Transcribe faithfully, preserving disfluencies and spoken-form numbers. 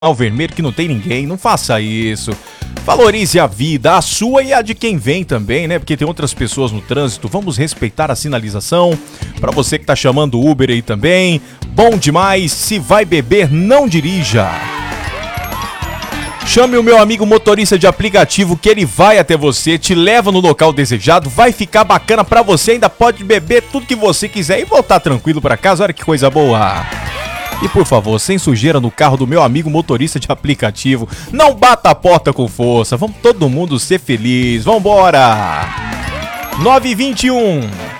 Ao vermelho que não tem ninguém, não faça isso. Valorize a vida, a sua e a de quem vem também, né? Porque tem outras pessoas no trânsito. Vamos respeitar a sinalização. Pra você que tá chamando o Uber aí também, bom demais. Se vai beber, não dirija. Chame o meu amigo motorista de aplicativo que ele vai até você, te leva no local desejado, vai ficar bacana pra você, ainda pode beber tudo que você quiser e voltar tranquilo pra casa. Olha que coisa boa. E por favor, sem sujeira no carro do meu amigo motorista de aplicativo. Não bata a porta com força. Vamos todo mundo ser feliz. Vambora! nove e vinte e um.